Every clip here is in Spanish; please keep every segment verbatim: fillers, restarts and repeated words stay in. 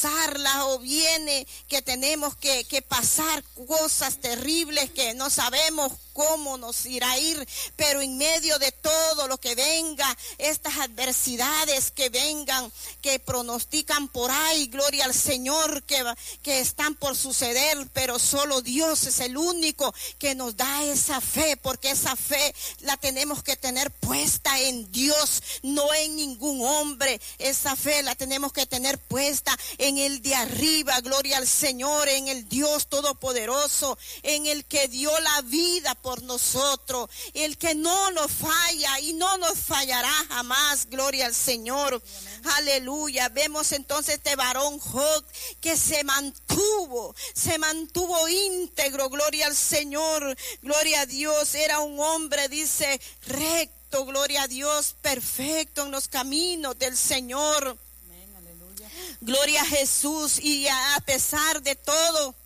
pasarla, o viene que tenemos que, que pasar cosas terribles que no sabemos cómo nos irá a ir, pero en medio de todo lo que venga, estas adversidades que vengan, que pronostican por ahí, gloria al Señor, que, que están por suceder, pero solo Dios es el único que nos da esa fe, porque esa fe la tenemos que tener puesta en Dios, no en ningún hombre. Esa fe la tenemos que tener puesta en el de arriba, gloria al Señor, en el Dios todopoderoso, en el que dio la vida por nosotros, el que no nos falla y no nos fallará jamás, gloria al Señor. Amén. Aleluya. Vemos entonces este varón Job que se mantuvo, se mantuvo íntegro, gloria al Señor, gloria a Dios. Era un hombre, dice, recto, gloria a Dios, perfecto en los caminos del Señor. Amén. Aleluya. Gloria a Jesús. Y a pesar de todo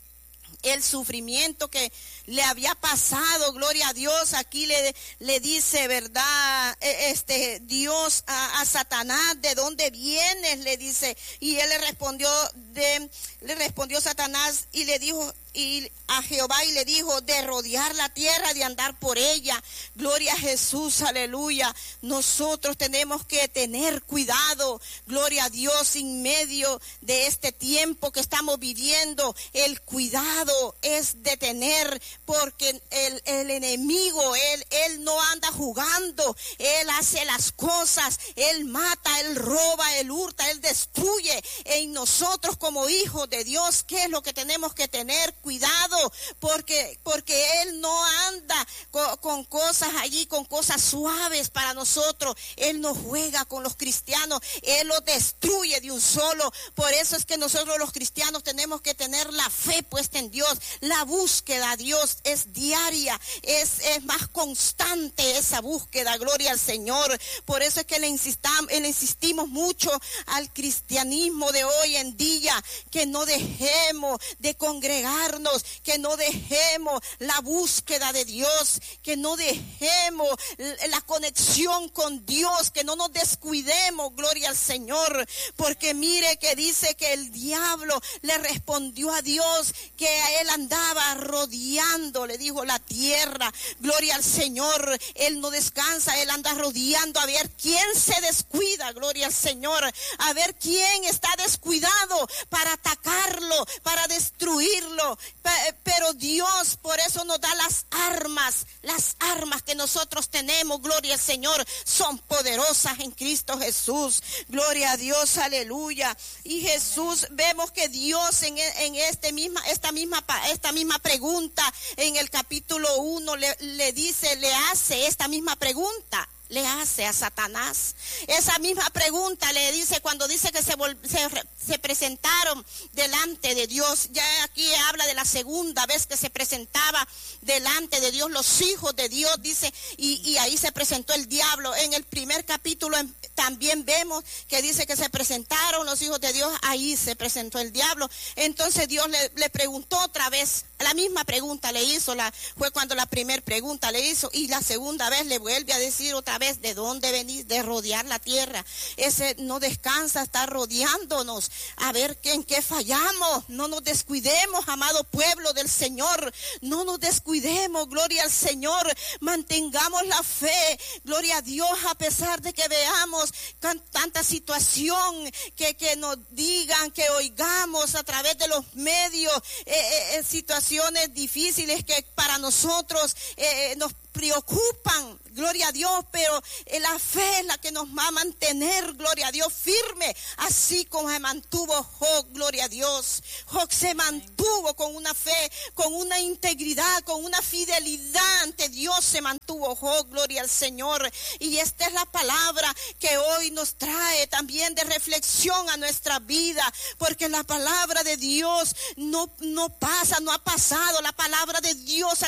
el sufrimiento que le había pasado, gloria a Dios, aquí le, le dice, verdad, este Dios a, a Satanás, ¿de dónde vienes? Le dice, y él le respondió, de, le respondió Satanás y le dijo, y a Jehová, y le dijo, de rodear la tierra, de andar por ella. Gloria a Jesús, aleluya. Nosotros tenemos que tener cuidado, gloria a Dios, en medio de este tiempo que estamos viviendo. El cuidado es de tener, porque el, el enemigo, él, él no anda jugando, él hace las cosas, él mata, él roba, él hurta, él destruye. En nosotros como hijos de Dios, ¿qué es lo que tenemos que tener? Cuidado, porque, porque él no anda con, con cosas allí, con cosas suaves para nosotros. Él no juega con los cristianos, él los destruye de un solo. Por eso es que nosotros los cristianos tenemos que tener la fe puesta en Dios. La búsqueda a Dios es diaria, es, es más constante esa búsqueda, gloria al Señor. Por eso es que le insistamos, le insistimos mucho al cristianismo de hoy en día, que no dejemos de congregar, que no dejemos la búsqueda de Dios, que no dejemos la conexión con Dios, que no nos descuidemos, gloria al Señor, porque mire que dice que el diablo le respondió a Dios, que a él andaba rodeando, le dijo, la tierra, gloria al Señor. Él no descansa, él anda rodeando a ver quién se descuida, gloria al Señor, a ver quién está descuidado para atacarlo, para destruirlo. Pero Dios por eso nos da las armas, las armas que nosotros tenemos, gloria al Señor, son poderosas en Cristo Jesús, gloria a Dios, aleluya. Y Jesús, vemos que Dios en, en este misma, esta misma, esta misma pregunta, en el capítulo uno, le, le dice, le hace esta misma pregunta. Le hace a Satanás esa misma pregunta, le dice cuando dice que se, se, se presentaron delante de Dios. Ya aquí habla de la segunda vez que se presentaba delante de Dios los hijos de Dios, dice, y, y ahí se presentó el diablo. En el primer capítulo también vemos que dice que se presentaron los hijos de Dios, ahí se presentó el diablo. Entonces Dios le, le preguntó otra vez, la misma pregunta le hizo, la, fue cuando la primera pregunta le hizo, y la segunda vez le vuelve a decir otra vez, ¿de dónde venís? De rodear la tierra. Ese no descansa, está rodeándonos, a ver en qué fallamos. No nos descuidemos, amado pueblo del Señor, no nos descuidemos, gloria al Señor, mantengamos la fe, gloria a Dios, a pesar de que veamos tanta situación, que, que nos digan, que oigamos a través de los medios, eh, eh, situaciones difíciles que para nosotros eh, nos preocupan, gloria a Dios, pero la fe es la que nos va a mantener, gloria a Dios, firme, así como se mantuvo Job, gloria a Dios. Job se mantuvo con una fe, con una integridad, con una fidelidad ante Dios, se mantuvo Job, gloria al Señor. Y esta es la palabra que hoy nos trae también de reflexión a nuestra vida, porque la palabra de Dios no, no pasa, no ha pasado, la palabra de Dios aquí está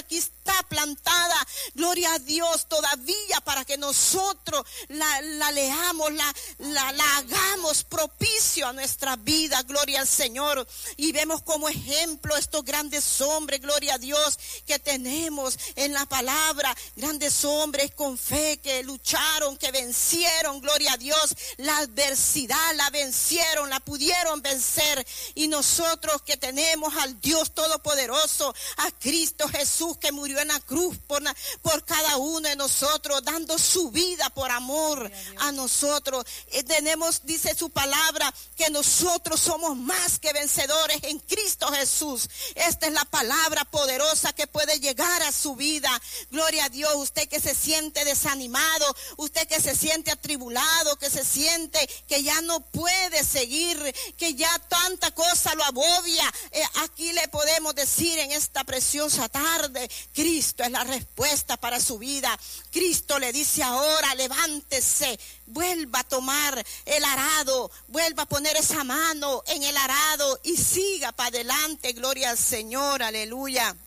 está plantada, gloria a Dios, todavía para que nosotros la, la leamos, la, la, la hagamos propicio a nuestra vida, gloria al Señor. Y vemos como ejemplo estos grandes hombres, gloria a Dios, que tenemos en la palabra, grandes hombres con fe que lucharon, que vencieron, gloria a Dios, la adversidad la vencieron, la pudieron vencer. Y nosotros que tenemos al Dios Todopoderoso, a Cristo Jesús que murió en la cruz por, por cada uno de nosotros, dando su vida por amor a nosotros. Eh, tenemos, dice su palabra, que nosotros somos más que vencedores en Cristo Jesús. Esta es la palabra poderosa que puede llegar a su vida. Gloria a Dios. Usted que se siente desanimado, usted que se siente atribulado, que se siente que ya no puede seguir, que ya tanta cosa lo agobia, eh, aquí le podemos decir en esta preciosa tarde, Cristo es la respuesta para su vida. Cristo le dice ahora, levántese, vuelva a tomar el arado, vuelva a poner esa mano en el arado y siga para adelante. Gloria al Señor, aleluya.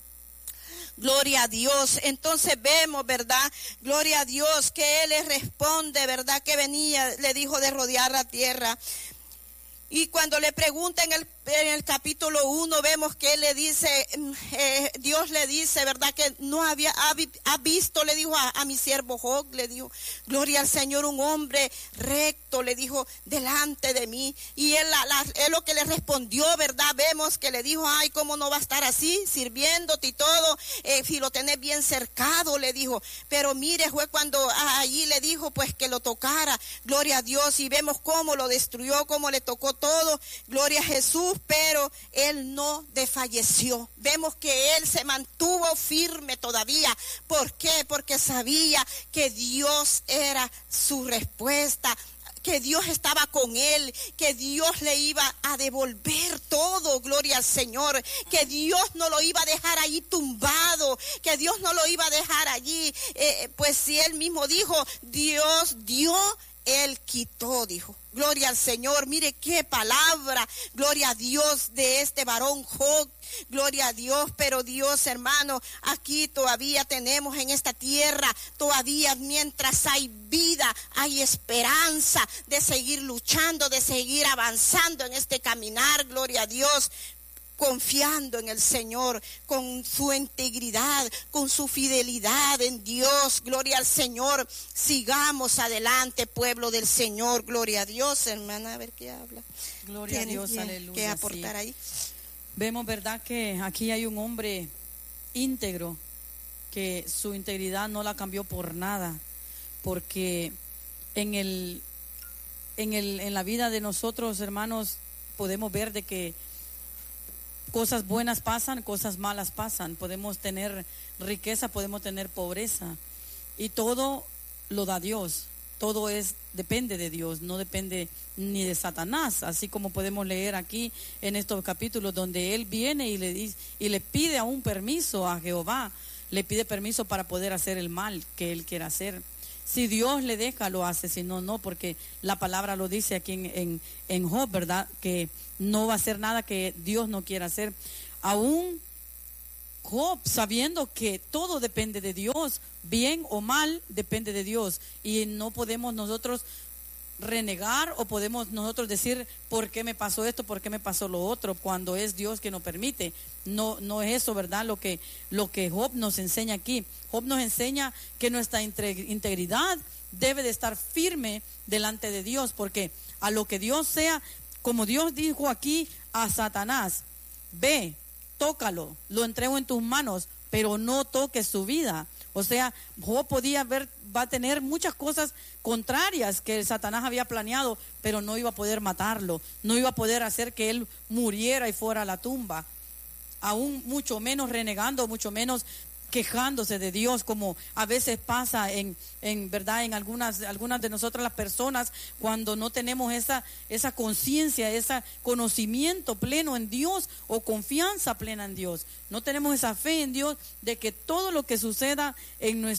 Gloria a Dios. Entonces vemos, ¿verdad? Gloria a Dios que Él le responde, ¿verdad? Que venía, le dijo de rodear la tierra. Y cuando le pregunta en el, en el capítulo uno, vemos que él le dice, eh, Dios le dice, ¿verdad? Que no había, ha, ha visto, le dijo a, a mi siervo Job, le dijo, gloria al Señor, un hombre recto, le dijo, delante de mí. Y él, la, la, él lo que le respondió, ¿verdad? Vemos que le dijo, ay, ¿cómo no va a estar así, sirviéndote y todo? Eh, si lo tenés bien cercado, le dijo. Pero mire, fue cuando allí le dijo, pues que lo tocara, gloria a Dios. Y vemos cómo lo destruyó, cómo le tocó todo, gloria a Jesús, pero él no desfalleció. Vemos que él se mantuvo firme todavía. ¿Por qué? Porque sabía que Dios era su respuesta, que Dios estaba con él, que Dios le iba a devolver todo, gloria al Señor, que Dios no lo iba a dejar allí tumbado, que Dios no lo iba a dejar allí, eh, pues si él mismo dijo, Dios dio, Él quitó, dijo. Gloria al Señor. Mire qué palabra. Gloria a Dios de este varón Job. Gloria a Dios. Pero Dios, hermano, aquí todavía tenemos en esta tierra, todavía mientras hay vida, hay esperanza de seguir luchando, de seguir avanzando en este caminar. Gloria a Dios. Confiando en el Señor, con su integridad, con su fidelidad en Dios, gloria al Señor. Sigamos adelante, pueblo del Señor, gloria a Dios, hermana, a ver qué habla. Gloria a Dios, aleluya. ¿Qué aportar sí. ahí? Vemos, verdad, que aquí hay un hombre íntegro, que su integridad no la cambió por nada, porque en el, en el, en la vida de nosotros, hermanos, podemos ver de que cosas buenas pasan, cosas malas pasan. Podemos tener riqueza, podemos tener pobreza. Y todo lo da Dios. Todo es, depende de Dios, no depende ni de Satanás. Así como podemos leer aquí en estos capítulos donde él viene y le dice, y le pide aún permiso a Jehová. Le pide permiso para poder hacer el mal que él quiera hacer. Si Dios le deja, lo hace, si no, no, porque la palabra lo dice aquí en, en, en Job, ¿verdad? Que no va a hacer nada que Dios no quiera hacer. Aún Job, sabiendo que todo depende de Dios, bien o mal, depende de Dios. Y no podemos nosotros renegar o podemos nosotros decir por qué me pasó esto, por qué me pasó lo otro, cuando es Dios que nos permite. No, no es eso, ¿verdad? Lo que, lo que Job nos enseña aquí. Job nos enseña que nuestra integridad debe de estar firme delante de Dios, porque a lo que Dios sea, como Dios dijo aquí a Satanás, ve, tócalo, lo entrego en tus manos, pero no toques su vida. O sea, Job podía ver, va a tener muchas cosas contrarias que Satanás había planeado, pero no iba a poder matarlo, no iba a poder hacer que él muriera y fuera a la tumba, aún mucho menos renegando, mucho menos quejándose de Dios, como a veces pasa en, en verdad en algunas, algunas de nosotras las personas, cuando no tenemos esa, esa conciencia, ese conocimiento pleno en Dios o confianza plena en Dios. No tenemos esa fe en Dios de que todo lo que suceda en nuestra